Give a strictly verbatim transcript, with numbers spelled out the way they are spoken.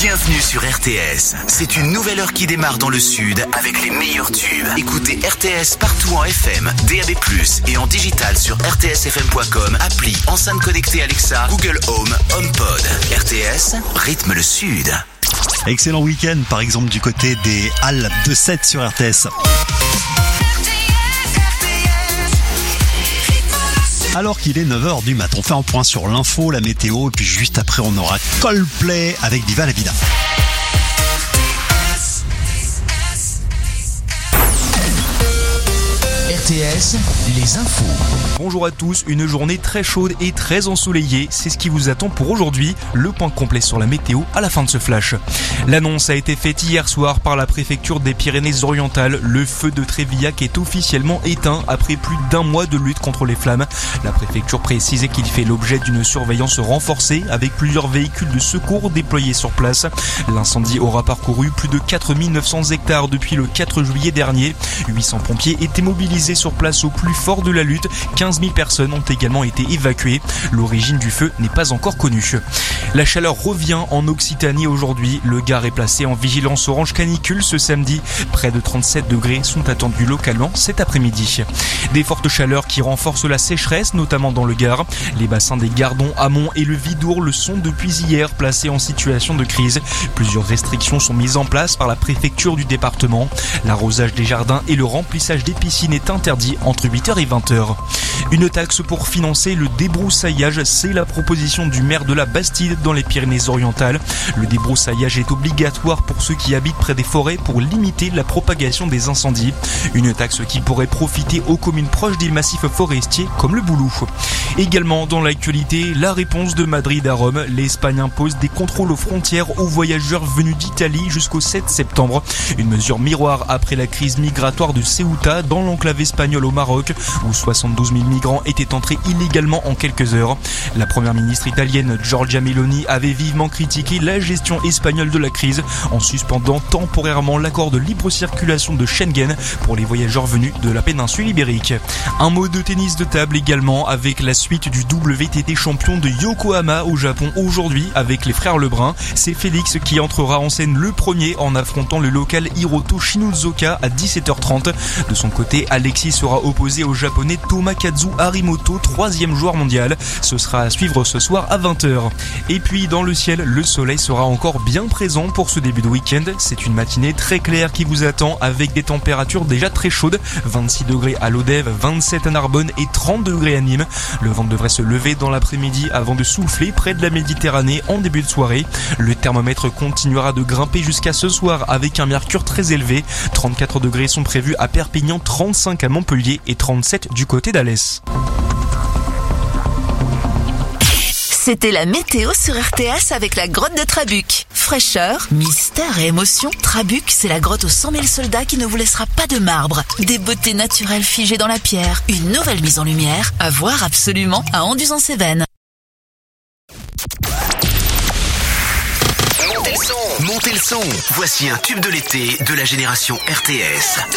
Bienvenue sur R T S. C'est une nouvelle heure qui démarre dans le sud avec les meilleurs tubes. Écoutez R T S partout en F M, D A B plus, et en digital sur r t s f m point com, appli, enceinte connectée Alexa, Google Home, HomePod. R T S, rythme le sud. Excellent week-end, par exemple du côté des Halles de Sète sur R T S. Alors qu'il est neuf heures du mat', on fait un point sur l'info, la météo, et puis juste après on aura Coldplay avec Viva la Vida. R T S, les infos. Bonjour à tous, une journée très chaude et très ensoleillée, c'est ce qui vous attend pour aujourd'hui. Le point complet sur la météo à la fin de ce flash. L'annonce a été faite hier soir par la préfecture des Pyrénées-Orientales. Le feu de Trévillac est officiellement éteint après plus d'un mois de lutte contre les flammes. La préfecture précisait qu'il fait l'objet d'une surveillance renforcée avec plusieurs véhicules de secours déployés sur place. L'incendie aura parcouru plus de quatre mille neuf cents hectares depuis le quatre juillet dernier. huit cents pompiers étaient mobilisés sur place au plus fort de la lutte. quinze mille personnes ont également été évacuées. L'origine du feu n'est pas encore connue. La chaleur revient en Occitanie aujourd'hui. Le Gard est placé en vigilance orange canicule ce samedi. Près de trente-sept degrés sont attendus localement cet après-midi. Des fortes chaleurs qui renforcent la sécheresse, notamment dans le Gard. Les bassins des Gardons, Amont et le Vidour le sont depuis hier placés en situation de crise. Plusieurs restrictions sont mises en place par la préfecture du département. L'arrosage des jardins et le remplissage des piscines est interdit entre huit heures et vingt heures. Une taxe pour financer le débroussaillage, c'est la proposition du maire de la Bastide dans les Pyrénées-Orientales. Le débroussaillage est obligatoire pour ceux qui habitent près des forêts pour limiter la propagation des incendies. Une taxe qui pourrait profiter aux communes proches des massifs forestiers comme le Boulou. Également dans l'actualité, la réponse de Madrid à Rome. L'Espagne impose des contrôles aux frontières aux voyageurs venus d'Italie jusqu'au sept septembre. Une mesure miroir après la crise migratoire de Ceuta dans l'enclave espagnole au Maroc où soixante-douze mille migrants étaient entrés illégalement en quelques heures. La première ministre italienne Giorgia Meloni avait vivement critiqué la gestion espagnole de la crise en suspendant temporairement l'accord de libre circulation de Schengen pour les voyageurs venus de la péninsule ibérique. Un mot de tennis de table également avec la suite du W T T champion de Yokohama au Japon aujourd'hui avec les frères Lebrun. C'est Félix qui entrera en scène le premier en affrontant le local Hiroto Shinuzoka à dix-sept heures trente. De son côté, Alexis sera opposé au japonais Tomakazu Harimoto, troisième joueur mondial. Ce sera à suivre ce soir à vingt heures. Et puis dans le ciel, le soleil sera encore bien présent pour ce début de week-end. C'est une matinée très claire qui vous attend avec des températures déjà très chaudes. vingt-six degrés à Lodève, vingt-sept à Narbonne et trente degrés à Nîmes. Le vent devrait se lever dans l'après-midi avant de souffler près de la Méditerranée en début de soirée. Le thermomètre continuera de grimper jusqu'à ce soir avec un mercure très élevé. trente-quatre degrés sont prévus à Perpignan, trente-cinq à Montpellier et trente-sept du côté d'Alès. C'était la météo sur R T S avec la grotte de Trabuc. Fraîcheur, mystère et émotion, Trabuc, c'est la grotte aux cent mille soldats qui ne vous laissera pas de marbre. Des beautés naturelles figées dans la pierre, une nouvelle mise en lumière, à voir absolument à Anduze-en-Cévennes. Montez le son, montez le son. Voici un tube de l'été de la génération R T S.